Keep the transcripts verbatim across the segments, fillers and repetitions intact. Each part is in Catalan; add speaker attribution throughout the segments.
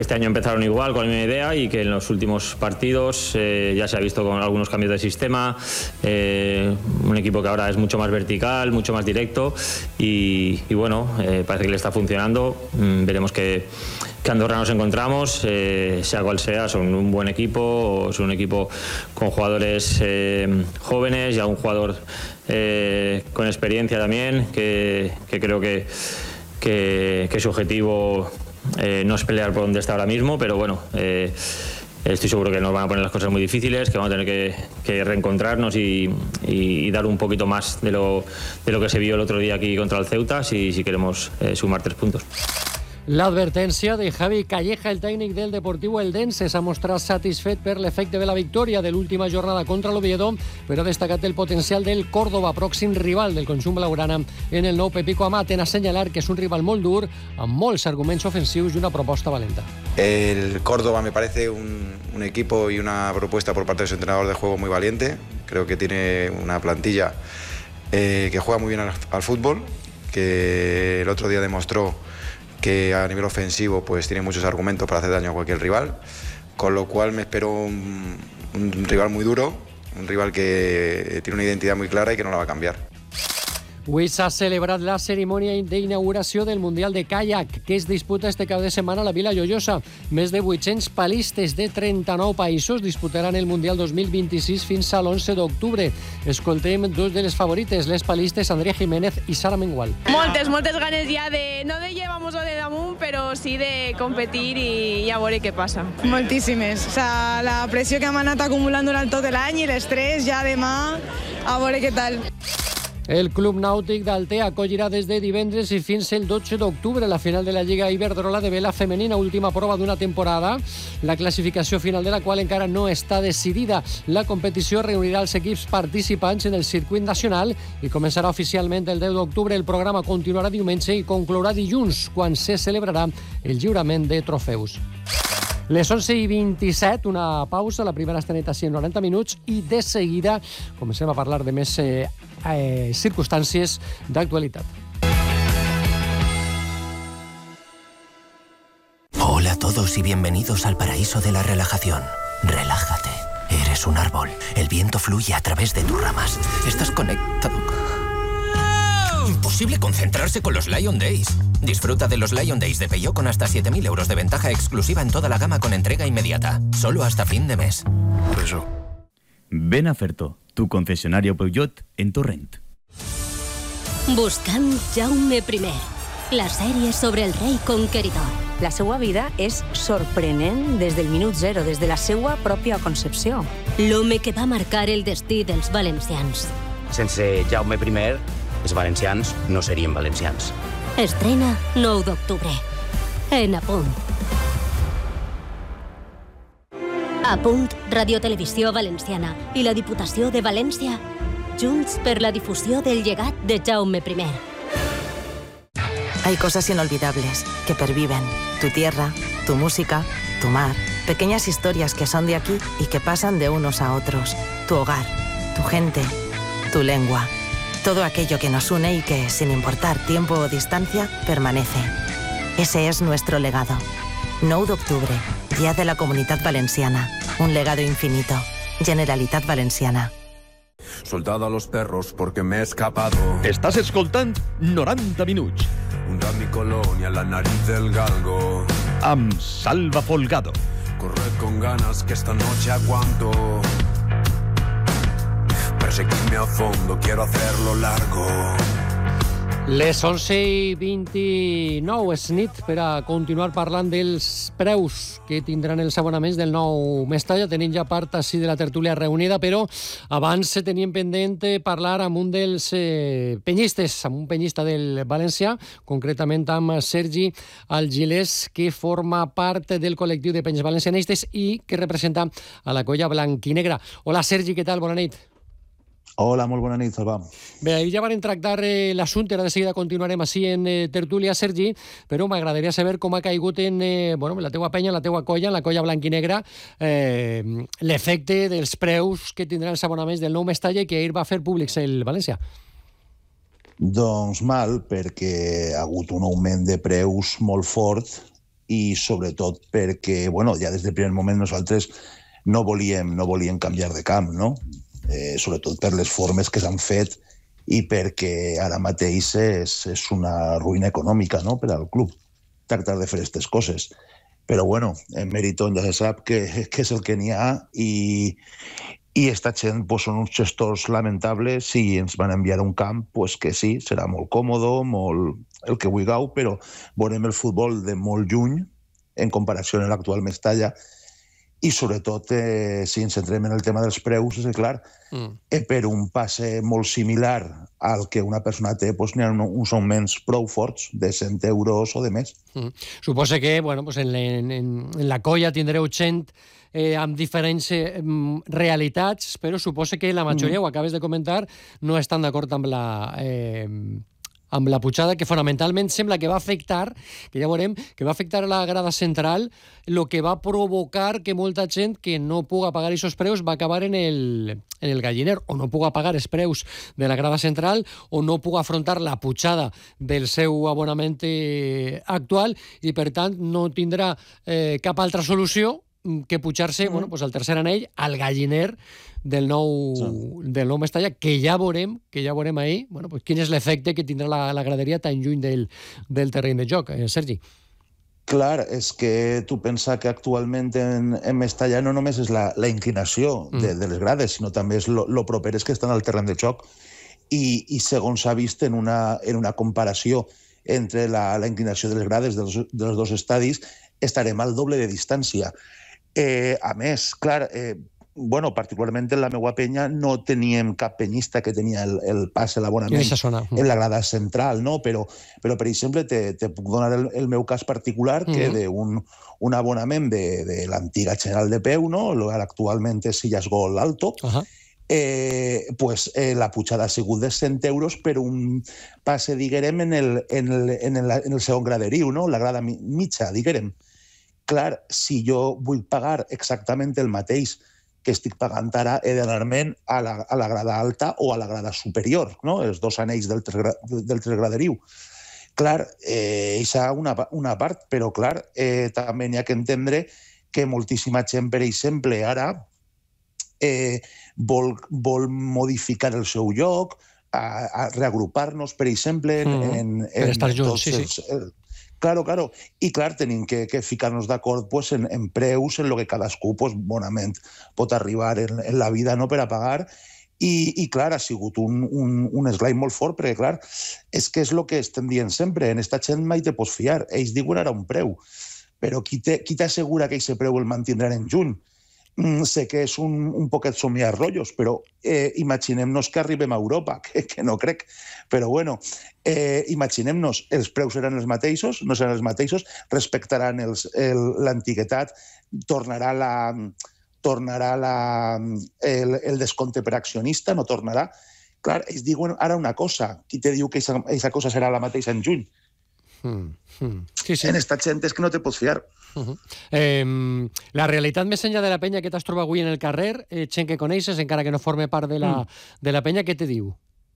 Speaker 1: Este año empezaron igual, con la misma idea, y que en los últimos partidos eh, ya se ha visto con algunos cambios de sistema, eh, un equipo que ahora es mucho más vertical, mucho más directo, y, y bueno, eh, parece que le está funcionando. Mm, veremos qué, qué Andorra nos encontramos, eh, sea cual sea. Son un buen equipo, son un equipo con jugadores eh, jóvenes y a un jugador eh, con experiencia también, que, que creo que, que, que su objetivo Eh, no es pelear por donde está ahora mismo, pero bueno, eh, estoy seguro que nos van a poner las cosas muy difíciles, que vamos a tener que, que reencontrarnos y, y, y dar un poquito más de lo, de lo que se vio el otro día aquí contra el Ceuta, si, si queremos eh, sumar tres puntos.
Speaker 2: L'advertència de Javi Calleja, el tècnic del Deportiu Eldense, s'ha mostrat satisfet per l'efecte de la victòria de l'última jornada contra l'Oviedo, però ha destacat el potencial del Córdoba, pròxim rival del conjunt blaugrana en el nou Pepico Amat, en assenyalar que és un rival molt dur, amb molts arguments ofensius i una proposta valenta.
Speaker 3: El Córdoba me parece un, un equipo y una propuesta por parte de su entrenador de juego muy valiente. Creo que tiene una plantilla eh, que juega muy bien al, al fútbol, que el otro día demostró que a nivel ofensivo pues tiene muchos argumentos para hacer daño a cualquier rival, con lo cual me espero un, un rival muy duro, un rival que tiene una identidad muy clara y que no la va a cambiar.
Speaker 2: Avui s'ha celebrat la cerimònia d'inauguració del Mundial de Kayak, que es disputa este cap de setmana a la Vila Joiosa. Més de vuit-cents palistes de trenta-nou països disputaran el Mundial dos mil vint-i-sis fins a l'onze d'octubre. Escoltem dos de les favorites, les palistes Andrea Jiménez i Sara Mengual.
Speaker 4: Moltes, moltes ganes ja de, no de llevamos o de damunt, però sí de competir i ja veure què passa.
Speaker 5: Moltíssimes. O sea, la pressió que hem anat acumulant durant tot l'any i l'estrès ja demà, a veure què tal.
Speaker 2: El Club Nàutic d'Altea acollirà des de divendres i fins el dotze d'octubre la final de la Lliga Iberdrola de vela femenina, última prova d'una temporada, la classificació final de la qual encara no està decidida. La competició reunirà els equips participants en el circuit nacional i començarà oficialment el deu d'octubre. El programa continuarà diumenge i conclourà dilluns, quan se celebrarà el lliurament de trofeus. Les onze i vint-i-set, una pausa, la primera està neta en noranta minuts i de seguida comencem a parlar de més eh, eh, circumstàncies d'actualitat.
Speaker 6: Hola a todos y bienvenidos al paraíso de la relajación. Relájate. Eres un árbol. El viento fluye a través de tus ramas. Estás conectado. Imposible concentrarse con los Lion Days. Disfruta de los Lion Days de Peugeot con hasta siete mil euros de ventaja exclusiva en toda la gama con entrega inmediata. Solo hasta fin de mes.
Speaker 7: Eso. Ven a Ferto, tu concesionario Peugeot en Torrent.
Speaker 8: Buscant Jaume primer, la sèrie sobre el rei conqueridor.
Speaker 9: La seva vida és sorprenent des del minut zero, des de la seva pròpia concepció.
Speaker 8: L'home que va marcar el destí dels valencians.
Speaker 10: Sense Jaume primer, els valencians no serien valencians.
Speaker 8: Estrena nou d'octubre. En Apunt. Apunt, Radiotelevisió Valenciana i la Diputació de València, junts per la difusió del llegat de Jaume primer.
Speaker 9: Hay cosas inolvidables que perviven. Tu tierra, tu música, tu mar. Pequeñas historias que son de aquí y que pasan de unos a otros. Tu hogar, tu gente, tu lengua. Todo aquello que nos une y que, sin importar tiempo o distancia, permanece. Ese es nuestro legado. nou d'octubre, Día de la Comunitat Valenciana. Un legado infinito. Generalitat Valenciana.
Speaker 11: Soltado a los perros porque me he escapado.
Speaker 12: Estás escoltant noranta minuts.
Speaker 11: Un rat mi colonia, la nariz del galgo.
Speaker 12: Amb Salva Folgado.
Speaker 11: Corred con ganas que esta noche aguanto. Perseguirme a fondo, quiero hacerlo largo.
Speaker 2: Les onze i vint-i-nou és nit per a continuar parlant dels preus que tindran els abonaments del nou Mestalla. Tenim ja part així de la tertúlia reunida, però abans teníem pendent parlar amb un dels eh, penyistes, amb un penyista del València, concretament amb Sergi Algilés, que forma part del col·lectiu de penyes valencianistes i que representa a la colla blanquinegra. Hola, Sergi, què tal? Bona nit.
Speaker 13: Hola, molt bona nit, Salva.
Speaker 2: Bé, ahir ja van tractar eh, l'assumpte, ara de seguida continuarem així en eh, tertúlia, Sergi, però m'agradaria saber com ha caigut en eh, bueno, la teua penya, la teua colla, en la colla blanquinegra, eh, l'efecte dels preus que tindran els abonaments del nou Mestalla i que ahir va fer públics el València.
Speaker 13: Doncs mal, perquè ha hagut un augment de preus molt fort i sobretot perquè, bueno, ja des del primer moment nosaltres no volíem, no volíem canviar de camp, no? Eh, sobretot per les formes que s'han fet i perquè ara mateix és, és una ruïna econòmica, no?, per al club tractar de fer aquestes coses. Però, bueno, en Meriton ja se sap que, que és el que n'hi ha i, i esta gent pues, són uns gestors lamentables. Si ens van enviar a un camp, pues que sí, serà molt còmode, molt el que vulgueu, però veurem el futbol de molt lluny en comparació amb l'actual Mestalla. I sobretot, eh, si ens centrem en el tema dels preus, és clar, mm. eh, per un passe molt similar al que una persona té, pues, n'hi ha uns augments prou forts de cent euros o de més.
Speaker 2: Mm. Suposa que bueno, pues en, en, en la colla tindreu gent eh, amb diferents eh, realitats, però suposa que la majoria, mm. ho acabes de comentar, no estan d'acord amb la... Eh, amb la pujada, que fonamentalment sembla que va afectar, que ja veurem, que va afectar a la grada central, el que va provocar que molta gent que no puga pagar aquests preus va acabar en el, en el galliner, o no puga pagar els preus de la grada central, o no puga afrontar la pujada del seu abonament actual, i per tant no tindrà eh, cap altra solució que pujar-se mm. bueno, pues al tercer anell, al galliner del nou, sí. del nou Mestalla, que ja veurem, que ja veurem ahir, bueno, pues quin és l'efecte que tindrà la, la graderia tan lluny del, del terreny de joc. Eh, Sergi.
Speaker 13: Clar, és que tu pensa que actualment en, en Mestalla no només és la, la inclinació mm. de, de les grades, sinó també és lo, lo properes que estan al terreny de joc. I, i segons s'ha vist en una, en una comparació entre la, la inclinació de les grades dels, dels dos estadis, estarem al doble de distància. Eh, a més, clar, eh, bueno, particularment en la meva penya no teníem cap penyista que tenia el, el pas, l'abonament en la grada central, no? Però, però per exemple, te, te puc donar el, el meu cas particular, que mm-hmm. d'un un abonament de, de l'antiga General de Peu, no? Actualment és Sillas Gol Alto, uh-huh. eh, pues, eh, la pujada ha sigut de cent euros per un passe, diguem, en el, en el, en el, en el segon graderiu, no? La grada mitja, diguem. Clar, si jo vull pagar exactament el mateix que estic pagant ara, he d'anar-me'n a, la, a la grada alta o a la grada superior, no? Els dos anells del, tres, del tres graderiu. Clar, eh, és una, una part, però clar, eh, també n'hi ha que entendre que moltíssima gent, per exemple, ara eh, vol, vol modificar el seu lloc, a, a reagrupar-nos, per exemple, en, mm. en, en,
Speaker 2: per estar junts, sí,
Speaker 13: sí. Els, Claro, claro. I, clar, tenim que, que ficar-nos d'acord pues, en, en preus, en el que cadascú pues, bonament pot arribar en, en la vida, no?, per a pagar. I, i clar, ha sigut un, un, un esglai molt fort, perquè, clar, és que és el que estem dient sempre. En esta gent mai te pots fiar. Ells diuen ara un preu. Però qui t'assegura que aquest preu el mantindran en juny? Mm, sé que és un, un poquet somiar rotllos, però eh, imaginem-nos que arribem a Europa, que, que no crec. Però bueno, eh, imaginem-nos, els preus seran els mateixos, no seran els mateixos, respectaran l'antiguitat, tornarà la... tornarà la, el, el descompte per accionista, no tornarà. Clar, ells diuen ara una cosa, qui te diu que aquesta cosa serà la mateixa en juny?
Speaker 2: Mm, mm. Sí, sí.
Speaker 13: En esta gent és que no te pots fiar.
Speaker 2: Uh-huh. eh, la realitat més enllà de la penya que t'has trobat avui en el carrer, eh, gent que coneixes, encara que no forme part de la, mm. de la penya, què te diu?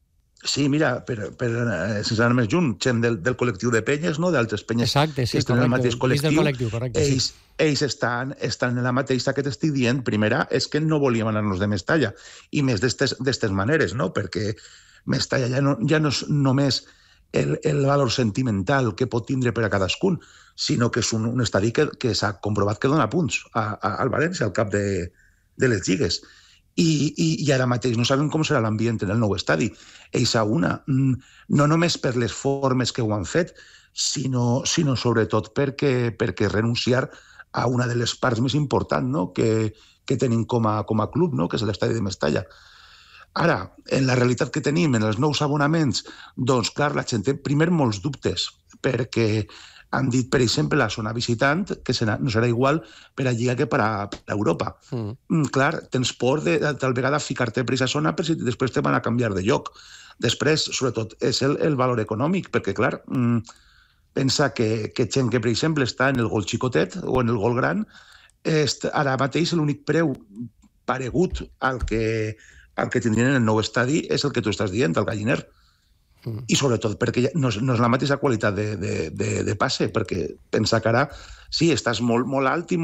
Speaker 13: Sí, mira, per, per, sense anar més junt, gent del, del col·lectiu de penyes, no? D'altres penyes
Speaker 2: Exacte, sí,
Speaker 13: que estan en el mateix col·lectiu,
Speaker 2: col·lectiu correcte,
Speaker 13: ells,
Speaker 2: sí.
Speaker 13: ells estan, estan en la mateixa que t'estic dient. Primera és que no volíem anar-nos de Mestalla, i més d'estes maneres, no? Perquè Mestalla ja no, ja no és només el, el valor sentimental que pot tindre per a cadascun, sinó que és un, un estadi que, que s'ha comprovat que dona punts a, a, al València, al cap de, de les lligues. I, i, i ara mateix no sabem com serà l'ambient en el nou estadi. Ells a una, no només per les formes que ho han fet, sinó, sinó sobretot perquè, perquè renunciar a una de les parts més importants, no?, que, que tenim com a, com a club, no?, que és l'estadi de Mestalla. Ara, en la realitat que tenim, en els nous abonaments, doncs, clar, la gent té primer molts dubtes, perquè han dit, per exemple, la zona visitant, que serà, no serà igual per a Lliga que per a, per a Europa. Mm. Mm, clar, tens por de, de tal vegada ficar-te per aquesta zona, però si després te van a canviar de lloc. Després, sobretot, és el, el valor econòmic, perquè, clar, mm, pensa que, que gent que, per exemple, està en el gol xicotet o en el gol gran, est, ara mateix l'únic preu paregut al que, al que tindrien en el nou estadi és el que tu estàs dient, el galliner. Mm. I sobretot perquè no és, no és la mateixa qualitat de, de, de, de passe, perquè pensa que ara sí, estàs molt, molt alt i